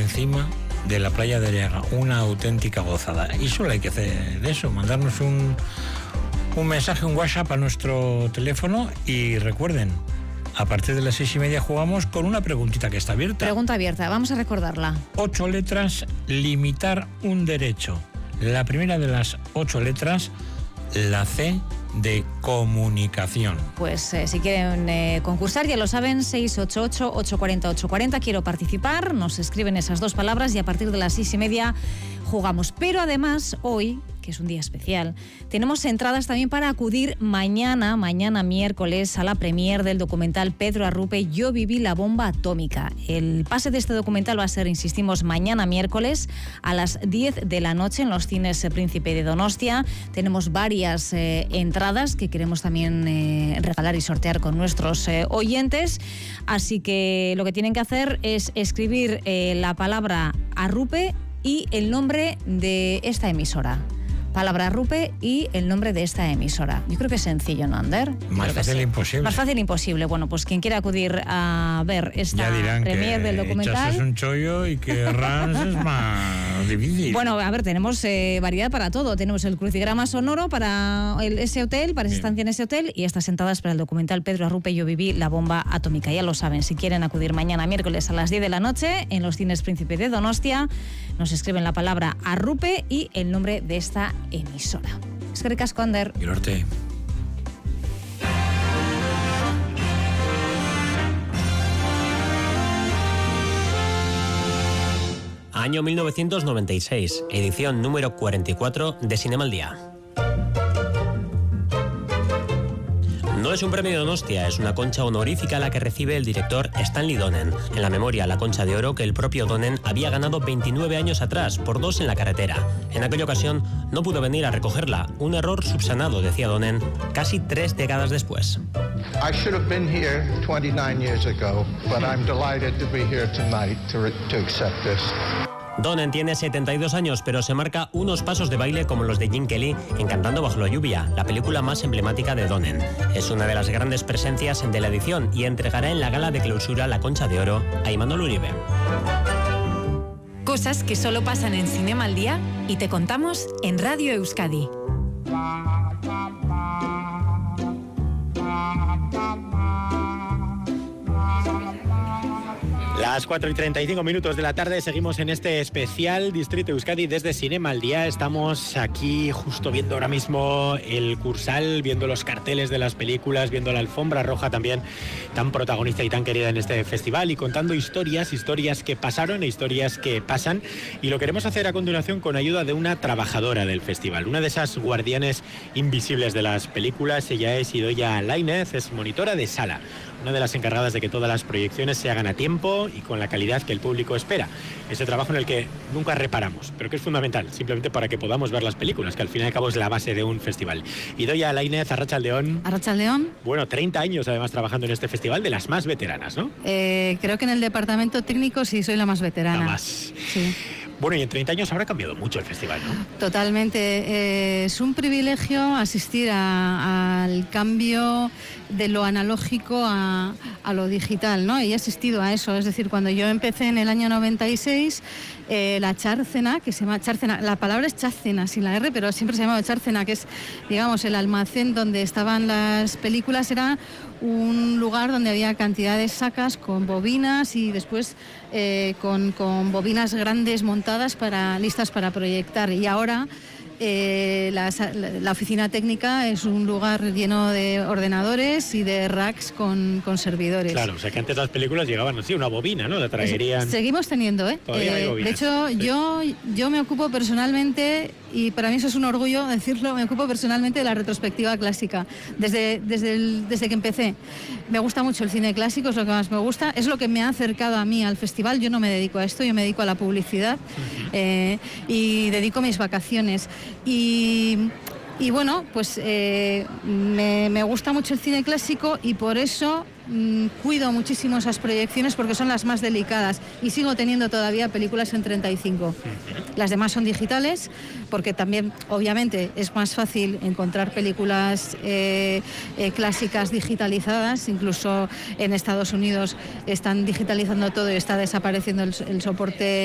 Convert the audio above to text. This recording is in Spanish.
encima de la playa de Aliaga, una auténtica gozada. Y solo hay que hacer eso, mandarnos un mensaje, un WhatsApp a nuestro teléfono y recuerden, a partir de las 6:30 jugamos con una preguntita que está abierta. Pregunta abierta, vamos a recordarla. 8 letras, limitar un derecho. La primera de las 8 letras, la C de comunicación. Pues si quieren concursar, ya lo saben, 688-840-840. Quiero participar, nos escriben esas dos palabras y a partir de las 6:30 jugamos. Pero además, hoy, que es un día especial, tenemos entradas también para acudir mañana miércoles, a la premier del documental Pedro Arrupe, Yo viví la bomba atómica. El pase de este documental va a ser, insistimos, mañana miércoles a las 10 de la noche en los cines Príncipe de Donostia. Tenemos varias entradas que queremos también regalar y sortear con nuestros oyentes. Así que lo que tienen que hacer es escribir la palabra Arrupe y el nombre de esta emisora. Palabra Arrupe y el nombre de esta emisora. Yo creo que es sencillo, ¿no, Ander? Más fácil imposible. Más fácil imposible. Bueno, pues quien quiera acudir a ver esta premier del documental... es un chollo y que Rams es más difícil. Bueno, a ver, tenemos variedad para todo. Tenemos el crucigrama sonoro para ese hotel, para esa estancia en ese hotel, y estas sentadas para el documental Pedro Arrupe, Yo viví la bomba atómica. Ya lo saben, si quieren acudir mañana miércoles a las 10 de la noche en los cines Príncipe de Donostia, nos escriben la palabra Arrupe y el nombre de esta emisora. Eskerrik asko, Ander. Y norte. Año 1996, edición número 44 de Cinema al Día. No es un premio Donostia, es una concha honorífica la que recibe el director Stanley Donen, en la memoria a la Concha de Oro que el propio Donen había ganado 29 años atrás por 2 en la carretera. En aquella ocasión no pudo venir a recogerla, un error subsanado, decía Donen, casi 3 décadas después. I should have been here 29 years ago, but I'm delighted to be here tonight to accept this. Donen tiene 72 años, pero se marca unos pasos de baile como los de Gene Kelly en Cantando bajo la lluvia, la película más emblemática de Donen. Es una de las grandes presencias de la edición y entregará en la gala de clausura la Concha de Oro a Imanol Uribe. Cosas que solo pasan en Cinema al Día y te contamos en Radio Euskadi. Las 4:35 de la tarde, seguimos en este especial Distrito Euskadi desde Cinema al Día. Estamos aquí justo viendo ahora mismo el Cursal, viendo los carteles de las películas, viendo la alfombra roja también, tan protagonista y tan querida en este festival, y contando historias que pasaron e historias que pasan. Y lo queremos hacer a continuación con ayuda de una trabajadora del festival, una de esas guardianes invisibles de las películas. Ella es Idoia Lainez, es monitora de sala, una de las encargadas de que todas las proyecciones se hagan a tiempo y con la calidad que el público espera. Ese trabajo en el que nunca reparamos, pero que es fundamental, simplemente para que podamos ver las películas, que al fin y al cabo es la base de un festival. Idoia Lainez, Arratsaldeon. Arratsaldeon. Bueno, 30 años además trabajando en este festival, de las más veteranas, ¿no? Creo que en el departamento técnico sí soy la más veterana. La más. Sí. Bueno, y en 30 años habrá cambiado mucho el festival, ¿no? Totalmente. Es un privilegio asistir al cambio de lo analógico a lo digital, ¿no? Y he asistido a eso. Es decir, cuando yo empecé en el año 96, la Chárcena, que se llama Chárcena, la palabra es Chárcena, sin la R, pero siempre se llama Chárcena, que es, digamos, el almacén donde estaban las películas, era un lugar donde había cantidad de sacas con bobinas y después con bobinas grandes montadas listas para proyectar. Y ahora la oficina técnica es un lugar lleno de ordenadores y de racks con servidores. Claro, o sea que antes las películas llegaban así, una bobina, ¿no? La traerían. Seguimos teniendo, ¿eh? Todavía hay bobinas. De hecho, yo me ocupo personalmente, y para mí eso es un orgullo decirlo, me ocupo personalmente de la retrospectiva clásica. Desde que empecé. Me gusta mucho el cine clásico, es lo que más me gusta, es lo que me ha acercado a mí al festival. Yo no me dedico a esto, yo me dedico a la publicidad y dedico mis vacaciones. Y bueno, pues me gusta mucho el cine clásico y por eso cuido muchísimo esas proyecciones, porque son las más delicadas, y sigo teniendo todavía películas en 35. Las demás son digitales, porque también obviamente es más fácil encontrar películas clásicas digitalizadas. Incluso en Estados Unidos están digitalizando todo y está desapareciendo el soporte